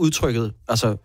udtrykket, altså...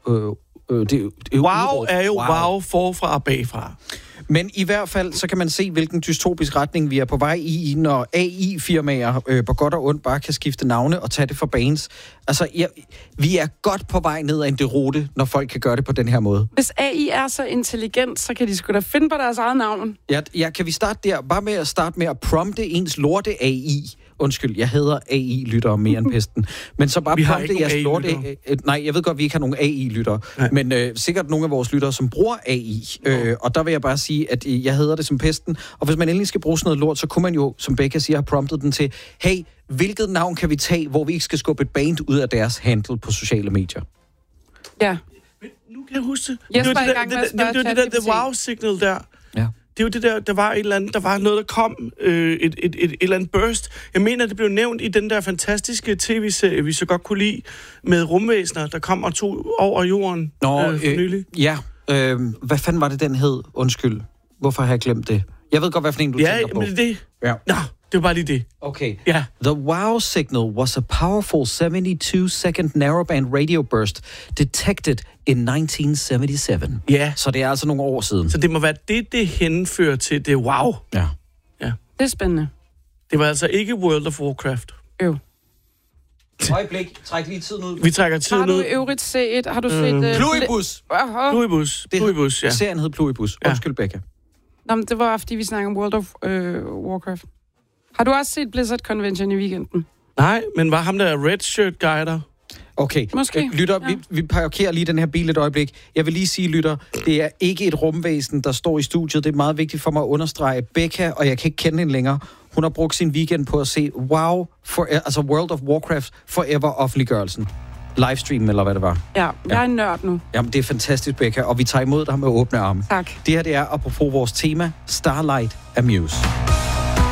Wow er jo wow forfra og bagfra. Men i hvert fald, så kan man se, hvilken dystopisk retning vi er på vej i, når AI-firmaer på godt og ondt bare kan skifte navne og tage det for bands. Altså, vi er godt på vej ned ad en derute, når folk kan gøre det på den her måde. Hvis AI er så intelligent, så kan de sgu da finde på deres eget navn. Ja, kan vi starte der? Bare med at starte med at prompte ens lorte AI. Undskyld, jeg hader AI-lyttere mere end pesten. Men så bare prompte jeres lorte... Nej, jeg ved godt, vi ikke har nogen AI-lyttere. Men sikkert nogle af vores lyttere, som bruger AI. Og der vil jeg bare sige, at jeg hader det som pesten. Og hvis man endelig skal bruge sådan noget lort, så kunne man jo, som Becca siger, have promptet den til, hey, hvilket navn kan vi tage, hvor vi ikke skal skubbe et band ud af deres handle på sociale medier? Ja. Men nu kan jeg huske det. Det var det der wow-signal der. Ja. Det er jo det der, der var et eller andet, der var noget, der kom, et eller andet burst. Jeg mener, det blev nævnt i den der fantastiske tv-serie, vi så godt kunne lide, med rumvæsener, der kom og tog over jorden for nylig. Ja, hvad fanden var det, den hed? Undskyld. Hvorfor har jeg glemt det? Jeg ved godt, hvad for en du tænker på. Ja, men det er det. Ja. Nå, det var bare lige det. Okay. Ja. The wow signal was a powerful 72-second narrowband radio burst detected in 1977. Ja. Så det er altså nogle år siden. Så det må være det henfører til det wow. Ja. Det er spændende. Det var altså ikke World of Warcraft. Øjeblik, træk lige tiden ud. Vi trækker tiden ud. Har du øvrigt set... Har du set... Pluribus. Pluribus, ja. Serien hed Pluribus. Undskyld, Becca. Nå, men det var, fordi vi snakker om World of Warcraft. Har du også set Blizzard Convention i weekenden? Nej, men var ham der Red Shirt Guy der? Okay, måske. Lytter, vi parkerer lige den her bil et øjeblik. Jeg vil lige sige, lytter, det er ikke et rumvæsen, der står i studiet. Det er meget vigtigt for mig at understrege. Becca, og jeg kan ikke kende hende længere, hun har brugt sin weekend på at se altså World of Warcraft Forever offentliggørelsen. Livestream, eller hvad det var. Ja, jeg er en nørd nu. Jamen, det er fantastisk, Becca, og vi tager imod dig med åbne arme. Tak. Det her, det er apropos vores tema, Starlight Amuse.